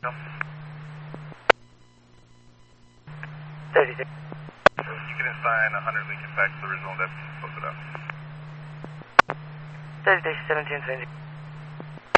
36. You can assign 100 Lincoln back to the original deputy. Close it up. 36, 17, 20.